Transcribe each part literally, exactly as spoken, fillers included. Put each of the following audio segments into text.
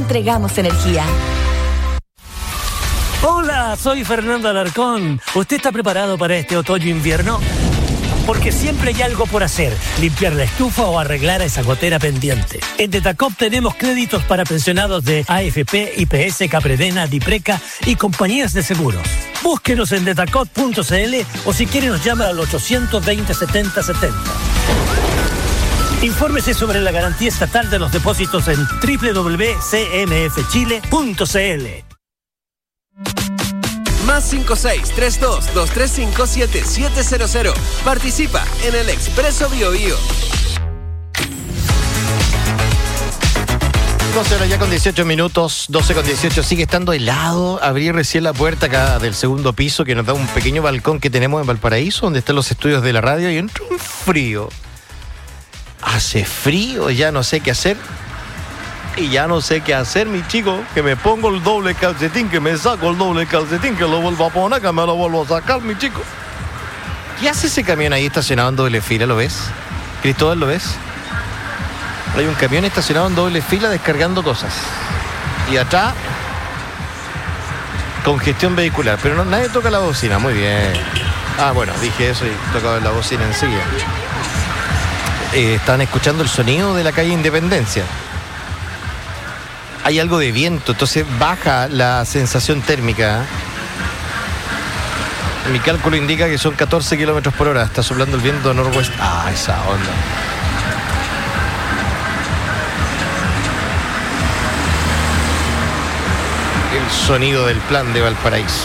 entregamos energía. Hola, soy Fernando Alarcón. ¿Usted está preparado para este otoño-invierno? Porque siempre hay algo por hacer, limpiar la estufa o arreglar esa gotera pendiente. En Detacop tenemos créditos para pensionados de A F P, I P S, Capredena, Dipreca y compañías de seguros. Búsquenos en detacop punto c l o si quiere nos llama al ochocientos veinte, setenta setenta. Infórmese sobre la garantía estatal de los depósitos en doble u doble u doble u punto c m f chile punto c l. Más cinco seis tres dos dos tres cinco siete siete cero cero. Participa en el Expreso Bio Bio. doce horas ya con dieciocho minutos, doce con dieciocho, sigue estando helado. Abrí recién la puerta acá del segundo piso que nos da un pequeño balcón que tenemos en Valparaíso, donde están los estudios de la radio, y entra un frío. Hace frío, ya no sé qué hacer. Y ya no sé qué hacer, mi chico, que me pongo el doble calcetín, que me saco el doble calcetín, que lo vuelvo a poner, que me lo vuelvo a sacar, mi chico. ¿Qué hace ese camión ahí estacionado en doble fila? ¿Lo ves? Cristóbal, ¿lo ves? Hay un camión estacionado en doble fila descargando cosas. Y atrás, congestión vehicular. Pero no, nadie toca la bocina, muy bien. Ah, bueno, dije eso y tocaba la bocina enseguida. Eh, están escuchando el sonido de la calle Independencia. Hay algo de viento, entonces baja la sensación térmica. Mi cálculo indica que son catorce kilómetros por hora. Está soplando el viento noroeste. Ah, esa onda. El sonido del plan de Valparaíso.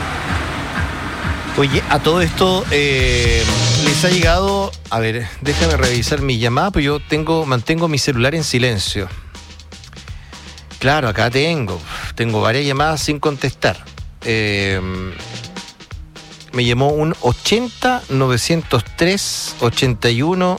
Oye, a todo esto eh, les ha llegado. A ver, déjame revisar mi llamada, pues yo tengo, mantengo mi celular en silencio. Claro, acá tengo, tengo varias llamadas sin contestar. Eh, me llamó un ochenta novecientos tres ochenta y uno,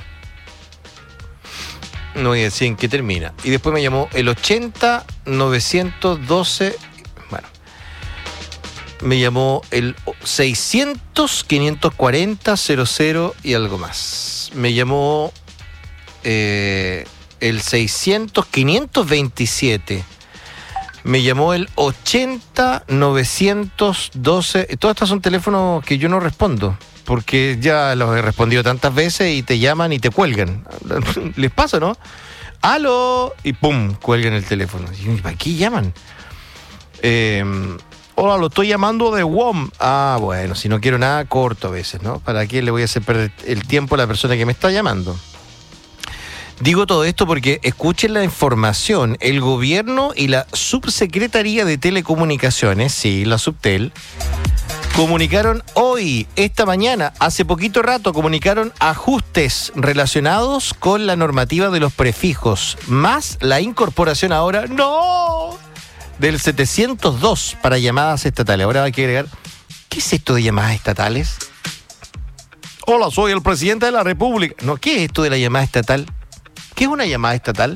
no voy a decir en qué termina. Y después me llamó el ochenta novecientos doce, bueno, me llamó el seiscientos quinientos cuarenta cero cero y algo más. Me llamó... Eh, el seiscientos quinientos veintisiete. Me llamó el ochenta novecientos doce. Todos estos son teléfonos que yo no respondo, porque ya los he respondido tantas veces y te llaman y te cuelgan. ¿Les pasa, no? ¡Aló! Y ¡pum! Cuelgan el teléfono. Y ¿para qué llaman? Eh, hola, lo estoy llamando de W O M. Ah, bueno, si no quiero nada, corto a veces, ¿no? ¿Para qué le voy a hacer perder el tiempo a la persona que me está llamando? Digo todo esto porque escuchen la información. El gobierno y la Subsecretaría de Telecomunicaciones, sí, la Subtel, comunicaron hoy, esta mañana, hace poquito rato, comunicaron ajustes relacionados con la normativa de los prefijos, más la incorporación ahora, ¡no!, del setecientos dos para llamadas estatales. Ahora hay que agregar, ¿qué es esto de llamadas estatales? Hola, soy el presidente de la República. No, ¿qué es esto de la llamada estatal? ¿Qué es una llamada estatal?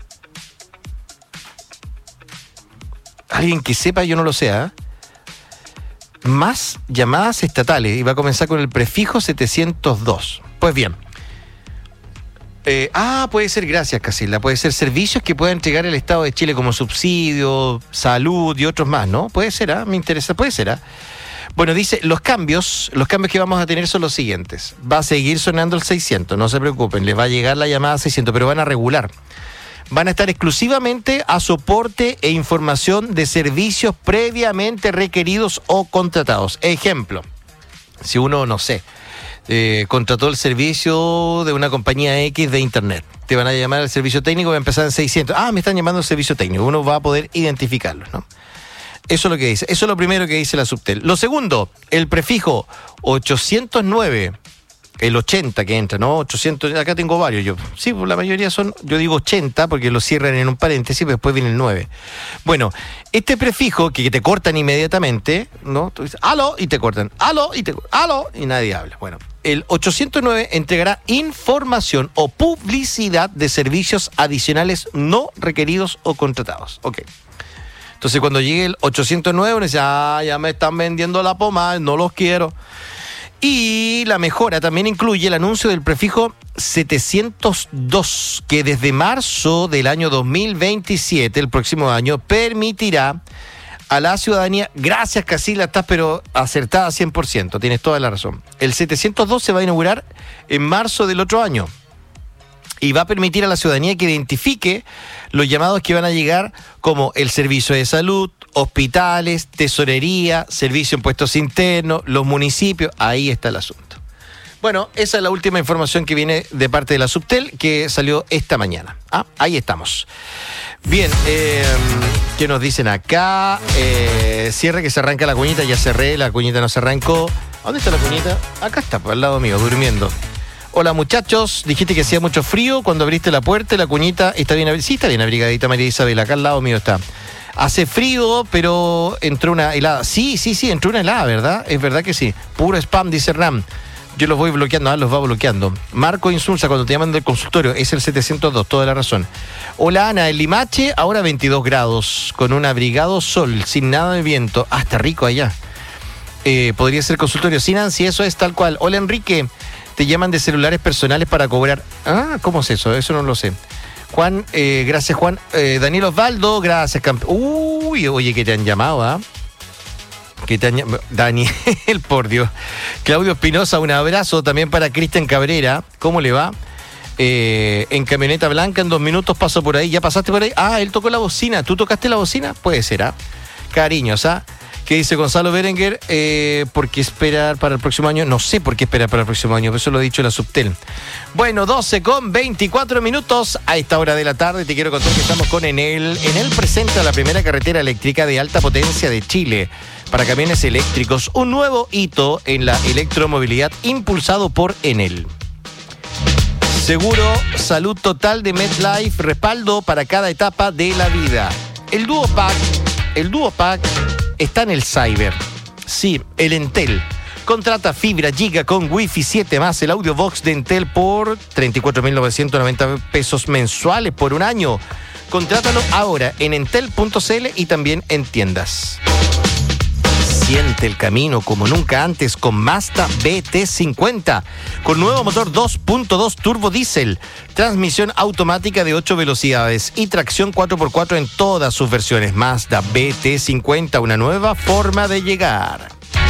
Alguien que sepa, yo no lo sé, ¿eh? Más llamadas estatales, y va a comenzar con el prefijo setecientos dos. Pues bien. Eh, ah, puede ser, gracias Casilda, puede ser servicios que pueda entregar el Estado de Chile como subsidio, salud y otros más, ¿no? Puede ser, ¿ah? ¿eh? Me interesa, puede ser, ¿ah? ¿eh? Bueno, dice, los cambios, los cambios que vamos a tener son los siguientes. Va a seguir sonando el seiscientos, no se preocupen, les va a llegar la llamada seiscientos, pero van a regular. Van a estar exclusivamente a soporte e información de servicios previamente requeridos o contratados. Ejemplo, si uno, no sé, eh, contrató el servicio de una compañía X de internet, te van a llamar al servicio técnico, va a empezar en seiscientos. Ah, me están llamando al servicio técnico, uno va a poder identificarlos, ¿no? Eso es lo que dice, eso es lo primero que dice la Subtel. Lo segundo, el prefijo ochocientos nueve, el ochenta que entra, ¿no? ochocientos, acá tengo varios yo. Sí, pues la mayoría son, yo digo ochenta porque lo cierran en un paréntesis, pero después viene el nueve. Bueno, este prefijo que te cortan inmediatamente, ¿no? Tú dices, aló, y te cortan, aló, y te cortan, aló, y nadie habla. Bueno, el ochocientos nueve entregará información o publicidad de servicios adicionales no requeridos o contratados. Ok. Entonces, cuando llegue el ochocientos nueve, uno dice, ah, ya me están vendiendo la pomada, no los quiero. Y la mejora también incluye el anuncio del prefijo setecientos dos, que desde marzo del año dos mil veintisiete, el próximo año, permitirá a la ciudadanía, gracias Casila, estás pero acertada cien por ciento, tienes toda la razón. El setecientos dos se va a inaugurar en marzo del otro año y va a permitir a la ciudadanía que identifique los llamados que van a llegar como el servicio de salud, hospitales, tesorería, servicio en puestos internos, los municipios, ahí está el asunto. Bueno, esa es la última información que viene de parte de la Subtel, que salió esta mañana. Ah, ahí estamos. Bien, eh, ¿qué nos dicen acá? Eh, cierre que se arranca la cuñita, ya cerré, la cuñita no se arrancó. ¿Dónde está la cuñita? Acá está, pues, al lado mío, durmiendo. Hola muchachos, dijiste que hacía mucho frío cuando abriste la puerta y la cuñita está bien abrigadita. Sí, está bien abrigadita, María Isabel, acá al lado mío está. Hace frío, pero entró una helada. Sí, sí, sí, entró una helada, ¿verdad? Es verdad que sí. Puro spam, dice Hernán. Yo los voy bloqueando, ah, los va bloqueando. Marco Insulza, cuando te llaman del consultorio, es el setecientos dos, toda la razón. Hola Ana, el Limache, ahora veintidós grados, con un abrigado sol, sin nada de viento. Ah, está rico allá. Eh, podría ser consultorio. Sí, Nancy, eso es tal cual. Hola Enrique, te llaman de celulares personales para cobrar. Ah, ¿cómo es eso? Eso no lo sé. Juan, eh, gracias Juan. Eh, Daniel Osvaldo, gracias campeón. Uy, oye, que te han llamado, ¿ah? ¿eh? Que te han llamado. Daniel, por Dios. Claudio Espinosa, un abrazo también para Cristian Cabrera. ¿Cómo le va? Eh, en camioneta blanca, en dos minutos paso por ahí. ¿Ya pasaste por ahí? Ah, él tocó la bocina. ¿Tú tocaste la bocina? Puede ser, ¿ah? ¿eh? Cariños, ¿ah? ¿eh? ¿Qué dice Gonzalo Berenguer? Eh, ¿Por qué esperar para el próximo año? No sé por qué esperar para el próximo año, pero eso lo ha dicho la Subtel. Bueno, doce con veinticuatro minutos a esta hora de la tarde. Te quiero contar que estamos con Enel. Enel presenta la primera carretera eléctrica de alta potencia de Chile para camiones eléctricos. Un nuevo hito en la electromovilidad impulsado por Enel. Seguro, salud total de MedLife, respaldo para cada etapa de la vida. El Duopack, el Duopack está en el Cyber. Sí, el Entel. Contrata fibra giga con Wi-Fi siete más el Audiobox de Entel por treinta y cuatro mil novecientos noventa pesos mensuales por un año. Contrátalo ahora en entel punto c l y también en tiendas. Siente el camino como nunca antes con Mazda B T cincuenta. Con nuevo motor dos punto dos turbo diésel, transmisión automática de ocho velocidades y tracción cuatro por cuatro en todas sus versiones. Mazda B T cincuenta, una nueva forma de llegar.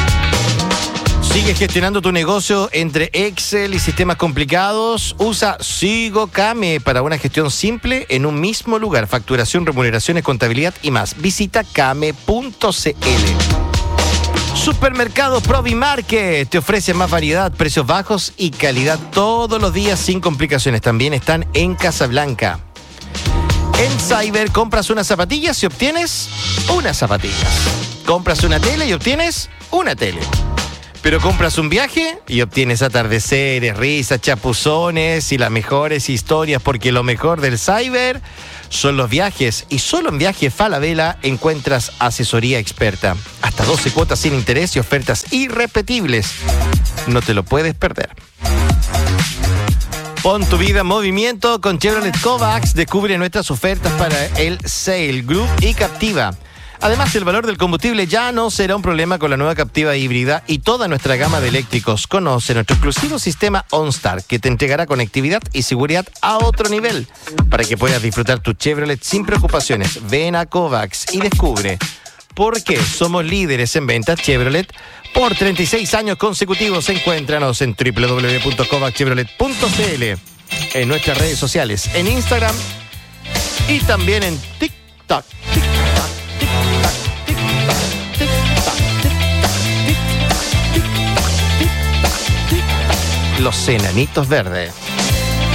Sigue gestionando tu negocio entre Excel y sistemas complicados. Usa SigoKame para una gestión simple en un mismo lugar. Facturación, remuneraciones, contabilidad y más. Visita kame punto c l. Supermercado Provimarket te ofrece más variedad, precios bajos y calidad todos los días sin complicaciones. También están en Casablanca. En Cyber compras unas zapatillas y obtienes unas zapatillas. Compras una tele y obtienes una tele. Pero compras un viaje y obtienes atardeceres, risas, chapuzones y las mejores historias, porque lo mejor del Cyber son los viajes. Y solo en Viajes Falabella encuentras asesoría experta. Hasta doce cuotas sin interés y ofertas irrepetibles. No te lo puedes perder. Pon tu vida en movimiento con Chevrolet Kovacs. Descubre nuestras ofertas para el Sail, Group y Captiva. Además, el valor del combustible ya no será un problema con la nueva Captiva híbrida y toda nuestra gama de eléctricos. Conoce nuestro exclusivo sistema OnStar, que te entregará conectividad y seguridad a otro nivel para que puedas disfrutar tu Chevrolet sin preocupaciones. Ven a Kovacs y descubre por qué somos líderes en ventas Chevrolet por treinta y seis años consecutivos. Encuéntranos en doble u doble u doble u punto kovacs chevrolet punto c l, en nuestras redes sociales, en Instagram y también en TikTok. Los enanitos verdes.